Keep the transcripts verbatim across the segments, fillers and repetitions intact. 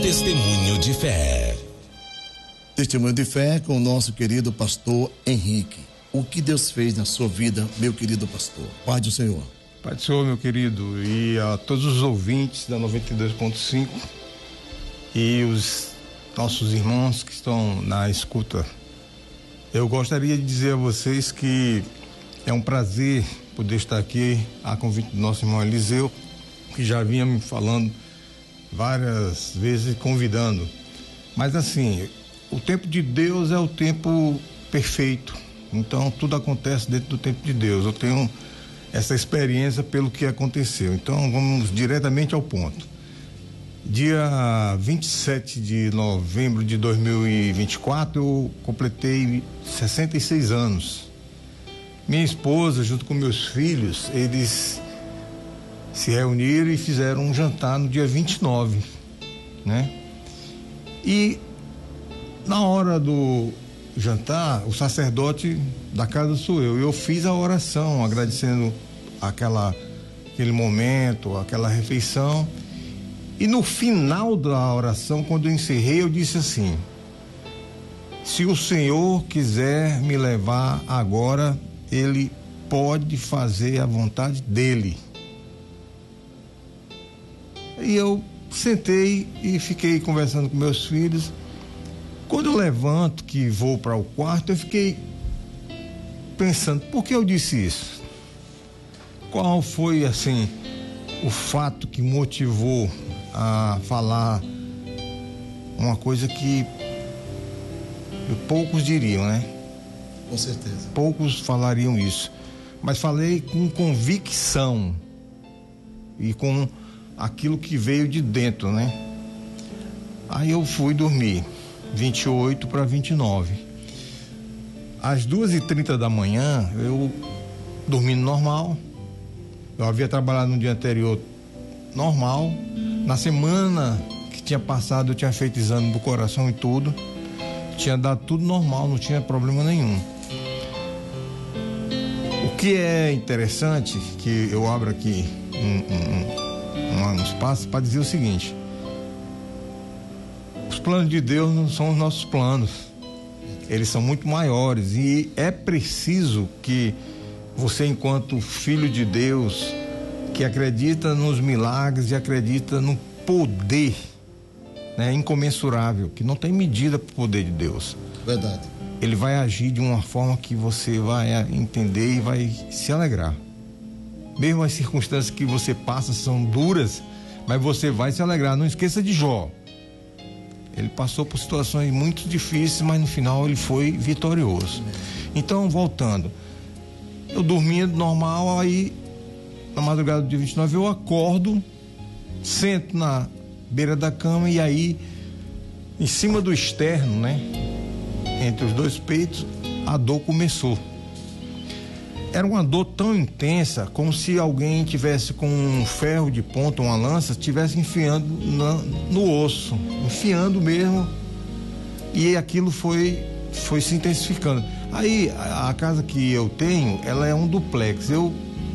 Testemunho de fé. Testemunho de fé com o nosso querido pastor Henrique. O que Deus fez na sua vida, meu querido pastor? Pai do Senhor. Pai do Senhor, meu querido, e a todos os ouvintes da noventa e dois ponto cinco e os nossos irmãos que estão na escuta. Eu gostaria de dizer a vocês que é um prazer poder estar aqui a convite do nosso irmão Eliseu, que já vinha me falando várias vezes, convidando. Mas assim, o tempo de Deus é o tempo perfeito. Então tudo acontece dentro do tempo de Deus. Eu tenho essa experiência pelo que aconteceu. Então vamos diretamente ao ponto. Dia vinte e sete de novembro de dois mil e vinte e quatro eu completei sessenta e seis anos. Minha esposa, junto com meus filhos, eles se reuniram e fizeram um jantar no dia vinte e nove, né? E na hora do jantar, o sacerdote da casa sou eu. Eu fiz a oração, agradecendo aquela, aquele momento, aquela refeição. E no final da oração, quando eu encerrei, eu disse assim: se o Senhor quiser me levar agora, Ele pode fazer a vontade dEle. E eu sentei e fiquei conversando com meus filhos. Quando eu levanto, que vou para o quarto, eu fiquei pensando, por que eu disse isso? Qual foi, assim, o fato que motivou a falar uma coisa que poucos diriam, né? Com certeza. Poucos falariam isso. Mas falei com convicção e com aquilo que veio de dentro, né? Aí eu fui dormir. vinte e oito para vinte e nove. Às duas e trinta da manhã, eu dormindo normal. Eu havia trabalhado no dia anterior normal. Na semana que tinha passado, eu tinha feito exame do coração e tudo. Tinha dado tudo normal, não tinha problema nenhum. O que é interessante, que eu abro aqui um, um, um espaço para dizer o seguinte: os planos de Deus não são os nossos planos, eles são muito maiores, e é preciso que você, enquanto filho de Deus, que acredita nos milagres e acredita no poder, né, incomensurável, que não tem medida para o poder de Deus. Verdade. Ele vai agir de uma forma que você vai entender e vai se alegrar. Mesmo as circunstâncias que você passa são duras, mas você vai se alegrar. Não esqueça de Jó. Ele passou por situações muito difíceis, mas no final ele foi vitorioso. Então, voltando, eu dormindo normal, aí na madrugada do dia vinte e nove eu acordo, sento na beira da cama e aí em cima do externo, né, entre os dois peitos, a dor começou. Era uma dor tão intensa, como se alguém tivesse com um ferro de ponta, uma lança, tivesse enfiando na, no osso, enfiando mesmo, e aquilo foi, foi se intensificando. Aí, a, a casa que eu tenho, ela é um duplex. Eu,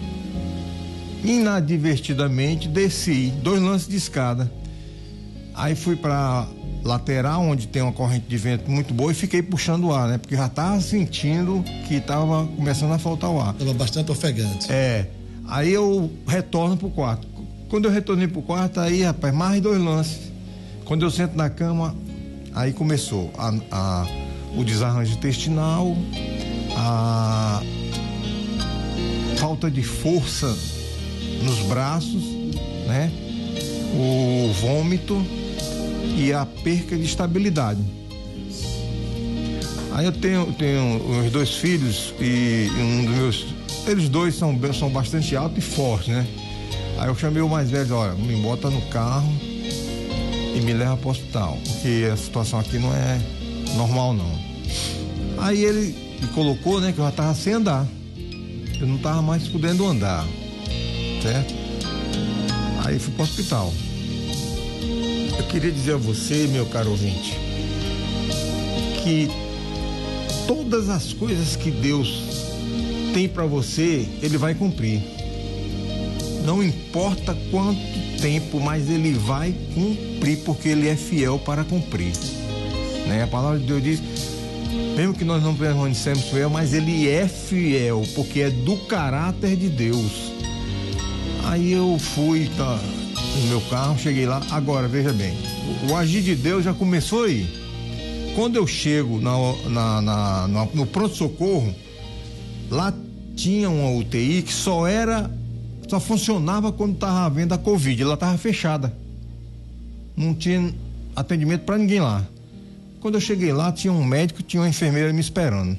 inadvertidamente, desci dois lances de escada. Aí fui para lateral, onde tem uma corrente de vento muito boa, e fiquei puxando o ar, né? Porque já tava sentindo que tava começando a faltar o ar. Tava bastante ofegante. É. Aí eu retorno pro quarto. Quando eu retornei pro quarto, aí, rapaz, mais dois lances. Quando eu sento na cama, aí começou a, a, o desarranjo intestinal, a falta de força nos braços, né? O vômito e a perca de estabilidade. Aí eu tenho, tenho os dois filhos e um dos meus, eles dois são, são bastante altos e fortes, né? Aí eu chamei o mais velho, olha, me bota no carro e me leva para o hospital, porque a situação aqui não é normal não. Aí ele me colocou, né, que eu já tava sem andar, eu não tava mais podendo andar, certo? Aí fui para o hospital. Eu queria dizer a você, meu caro ouvinte, que todas as coisas que Deus tem para você, Ele vai cumprir. Não importa quanto tempo, mas ele vai cumprir, porque ele é fiel para cumprir, né? A palavra de Deus diz, mesmo que nós não permanecemos fiel, mas ele é fiel, porque é do caráter de Deus. Aí eu fui, tá, no meu carro, cheguei lá. Agora, veja bem, o, o agir de Deus já começou aí. Quando eu chego na, na, na, na, no pronto-socorro, lá tinha uma U T I que só era, só funcionava quando estava havendo a Covid, ela estava fechada. Não tinha atendimento para ninguém lá. Quando eu cheguei lá, tinha um médico, tinha uma enfermeira me esperando.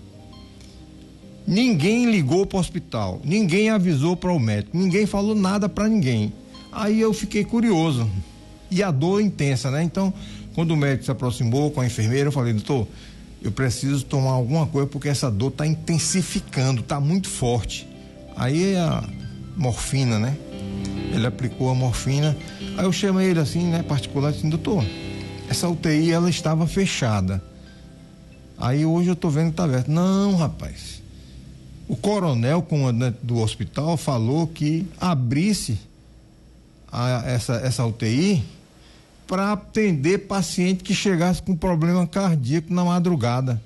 Ninguém ligou para o hospital, ninguém avisou para o médico, ninguém falou nada para ninguém. Aí eu fiquei curioso. E a dor intensa, né? Então, quando o médico se aproximou com a enfermeira, eu falei, doutor, eu preciso tomar alguma coisa porque essa dor está intensificando, está muito forte. Aí a morfina, né? Ele aplicou a morfina. Aí eu chamei ele assim, né? Particular, assim, doutor, essa U T I ela estava fechada. Aí hoje eu tô vendo que tá aberto. Não, rapaz. O coronel, comandante do hospital, falou que abrisse a, essa, essa U T I para atender paciente que chegasse com problema cardíaco na madrugada.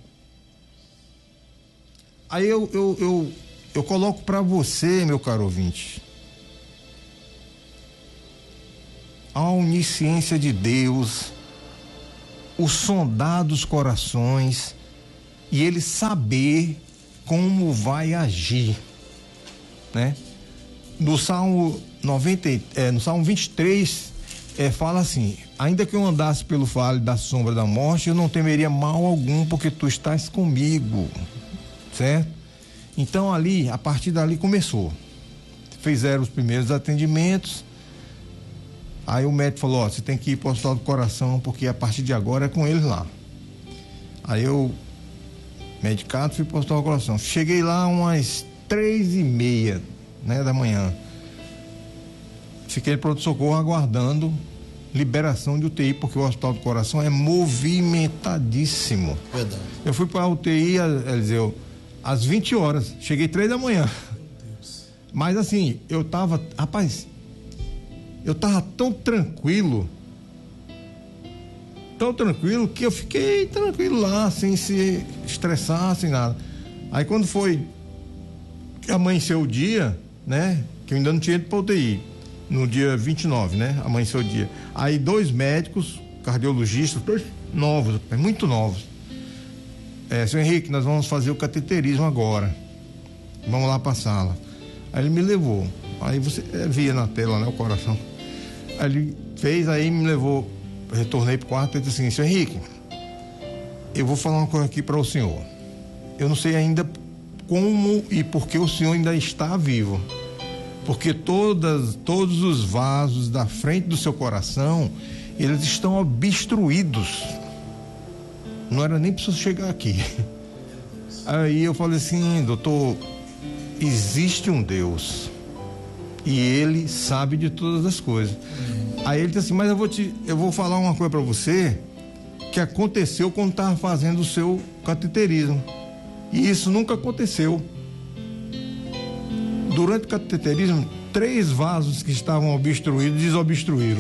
Aí eu, eu, eu, eu coloco para você, meu caro ouvinte, a onisciência de Deus, o sondar dos corações e ele saber como vai agir, né? No Salmo noventa, é, no Salmo vinte e três, é, fala assim: ainda que eu andasse pelo vale da sombra da morte, eu não temeria mal algum, porque tu estás comigo, certo? Então ali, a partir dali começou, fizeram os primeiros atendimentos. Aí o médico falou, ó, você tem que ir para o Hospital do Coração, porque a partir de agora é com eles lá. Aí eu, medicado, fui para o Hospital do Coração. Cheguei lá umas três e meia, né, da manhã. Fiquei no pronto-socorro aguardando liberação de U T I, porque o Hospital do Coração é movimentadíssimo. Verdade. Eu fui para a U T I, Eliseu, às vinte horas. Cheguei três da manhã. Meu Deus. Mas assim, eu tava, rapaz... Eu tava tão tranquilo, tão tranquilo, que eu fiquei tranquilo lá, sem se estressar, sem nada. Aí quando foi que amanheceu o dia, né, que eu ainda não tinha ido pra U T I, no dia vinte e nove, né, amanheceu o dia. Aí dois médicos, cardiologistas, dois novos, muito novos. É, seu Henrique, nós vamos fazer o cateterismo agora. Vamos lá pra sala. Aí ele me levou. Aí você é, via na tela, né, o coração. Aí ele fez, aí me levou, retornei pro quarto e disse assim, seu Henrique, eu vou falar uma coisa aqui para o senhor. Eu não sei ainda como e por que o senhor ainda está vivo. Porque todas, todos os vasos da frente do seu coração, eles estão obstruídos. Não era nem preciso chegar aqui. Aí eu falei assim, doutor, existe um Deus e ele sabe de todas as coisas. Uhum. Aí ele disse assim, mas eu vou te, eu vou falar uma coisa para você que aconteceu quando estava fazendo o seu cateterismo. E isso nunca aconteceu. Durante o cateterismo, três vasos que estavam obstruídos desobstruíram.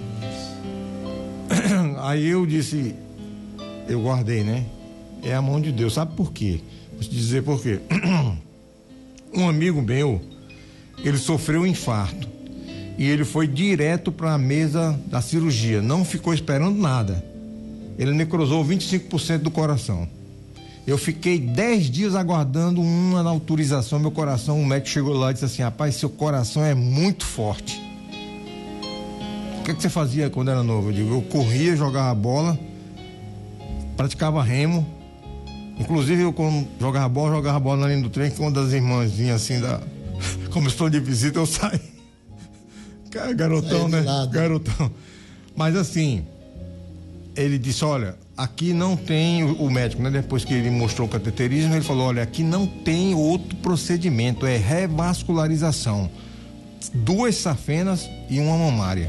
Aí eu disse, eu guardei, né? É a mão de Deus. Sabe por quê? Vou te dizer por quê. Um amigo meu, ele sofreu um infarto e ele foi direto para a mesa da cirurgia, não ficou esperando nada. Ele necrosou vinte e cinco por cento do coração. Eu fiquei dez dias aguardando uma autorização, meu coração, o médico chegou lá e disse assim, rapaz, seu coração é muito forte. O que, é que você fazia quando era novo? Eu digo, eu corria, jogava bola, praticava remo. Inclusive eu quando jogava bola, jogava bola na linha do trem, que uma das irmãzinhas assim, da, como estou de visita, eu saí. Garotão, né? Lado. Garotão. Mas assim, ele disse, olha, aqui não tem, o médico, né? Depois que ele mostrou o cateterismo, ele falou, olha, aqui não tem outro procedimento, é revascularização. Duas safenas e uma mamária.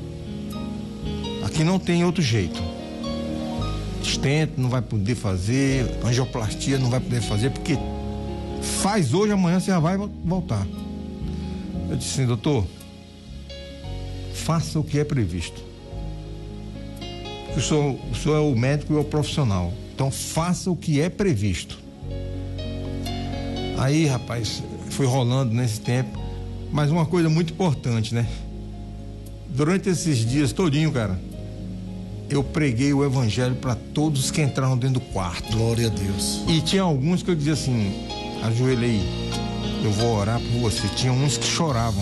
Aqui não tem outro jeito. Estento não vai poder fazer, angioplastia não vai poder fazer, porque faz hoje, amanhã você já vai voltar. Eu disse assim, doutor, faça o que é previsto. O senhor, o senhor é o médico e é o profissional. Então faça o que é previsto. Aí, rapaz, foi rolando nesse tempo. Mas uma coisa muito importante, né? Durante esses dias todinho, cara, eu preguei o evangelho para todos que entraram dentro do quarto. Glória a Deus. E tinha alguns que eu dizia assim: ajoelhei, eu vou orar por você. Tinha uns que choravam.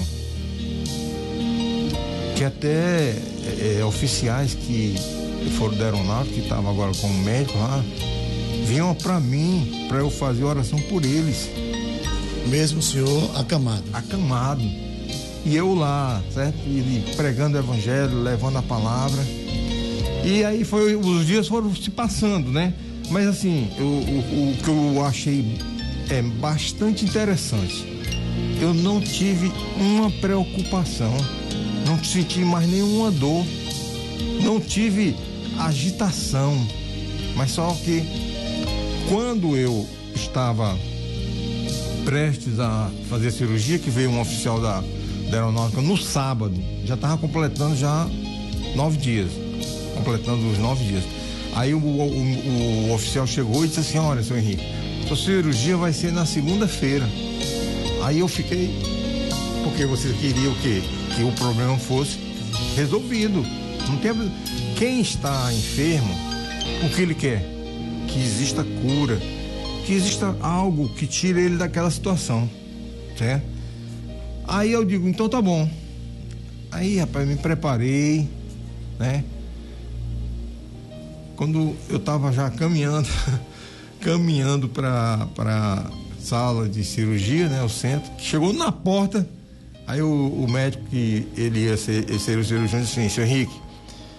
Que até é, oficiais que foram da aeronáutica, que estavam agora como médico lá, vinham para mim, para eu fazer oração por eles. Mesmo o senhor acamado. Acamado. E eu lá, certo? E pregando o evangelho, levando a palavra. E aí foi, os dias foram se passando, né? Mas assim, eu, o, o que eu achei é bastante interessante. Eu não tive uma preocupação, não senti mais nenhuma dor, não tive agitação, mas só que quando eu estava prestes a fazer a cirurgia, que veio um oficial da, da aeronáutica no sábado, já estava completando já nove dias, completando os nove dias. Aí o, o, o, o oficial chegou e disse assim: olha, seu Henrique, sua cirurgia vai ser na segunda-feira. Aí eu fiquei, porque você queria o quê? Que o problema fosse resolvido. Não tem, quem está enfermo, o que ele quer? Que exista cura, que exista algo que tire ele daquela situação, certo? Aí eu digo, então tá bom. Aí, rapaz, me preparei, né? Quando eu tava já caminhando, caminhando para para sala de cirurgia, né? O centro, chegou na porta, aí o, o médico que ele ia ser, ser o cirurgião disse assim: seu Henrique,